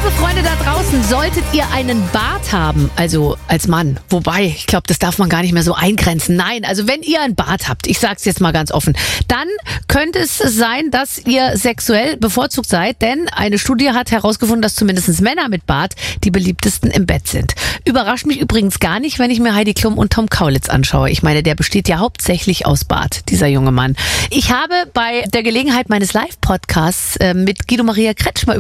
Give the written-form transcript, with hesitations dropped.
Liebe Freunde da draußen, solltet ihr einen Bart haben, also als Mann, wobei, ich glaube, das darf man gar nicht mehr so eingrenzen. Nein, also wenn ihr einen Bart habt, ich sag's jetzt mal ganz offen, dann könnte es sein, dass ihr sexuell bevorzugt seid, denn eine Studie hat herausgefunden, dass zumindest Männer mit Bart die beliebtesten im Bett sind. Überrascht mich übrigens gar nicht, wenn ich mir Heidi Klum und Tom Kaulitz anschaue. Ich meine, der besteht ja hauptsächlich aus Bart, dieser junge Mann. Ich habe bei der Gelegenheit meines Live-Podcasts mit Guido Maria Kretschmer